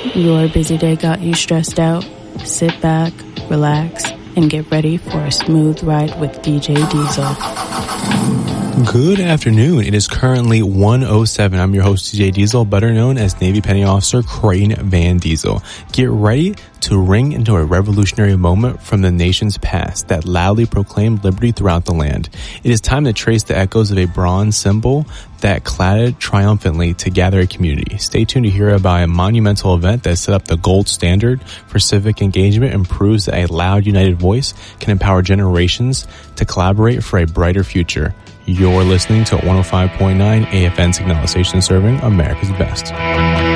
Your busy day got you stressed out? Sit back, relax, and get ready for a smooth ride with DJ Diesel. Good afternoon. It is currently 1:07. I'm your host, DJ Diesel, better known as Navy Petty Officer Creighton Van Diesel. Get ready to ring into a revolutionary moment from the nation's past that loudly proclaimed liberty throughout the land. It is time to trace the echoes of a bronze symbol that clattered triumphantly to gather a community. Stay tuned to hear about a monumental event that set up the gold standard for civic engagement and proves that a loud, united voice can empower generations to collaborate for a brighter future. You're listening to 105.9 AFN Signal Station, serving America's best.